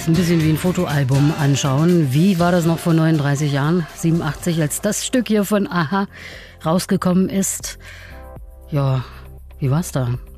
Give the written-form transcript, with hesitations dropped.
ein bisschen wie ein Fotoalbum anschauen. Wie war das noch vor 39 Jahren, 87, als das Stück hier von Aha rausgekommen ist? Ja, wie war's da?